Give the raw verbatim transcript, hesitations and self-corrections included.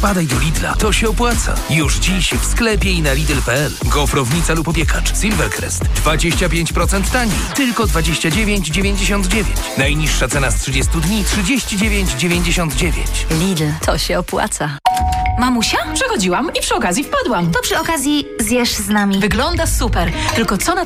Wpadaj do Lidla, to się opłaca. Już dziś w sklepie i na lidl kropka p l. Gofrownica lub opiekacz Silvercrest dwadzieścia pięć procent taniej, tylko dwadzieścia dziewięć dziewięćdziesiąt dziewięć. Najniższa cena z trzydziestu dni trzydzieści dziewięć dziewięćdziesiąt dziewięć. Lidl, to się opłaca. Mamusia? Przechodziłam i przy okazji wpadłam. To przy okazji zjesz z nami. Wygląda super. Tylko co na